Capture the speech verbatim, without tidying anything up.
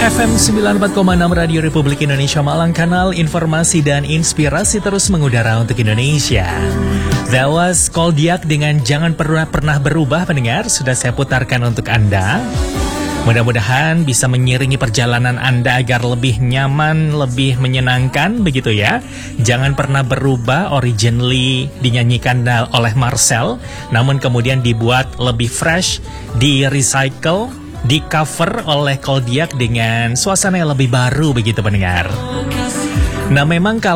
F M sembilan puluh empat koma enam Radio Republik Indonesia Malang, kanal informasi dan inspirasi terus mengudara untuk Indonesia. That was Koldiak dengan Jangan Pernah Pernah Berubah, pendengar. Sudah saya putarkan untuk Anda. Mudah-mudahan bisa mengiringi perjalanan Anda agar lebih nyaman, lebih menyenangkan, begitu ya. Jangan Pernah Berubah originally dinyanyikan oleh Marcel, namun kemudian dibuat lebih fresh, di recycle, di cover oleh Koldiak dengan suasana yang lebih baru, begitu pendengar. Nah, memang kalau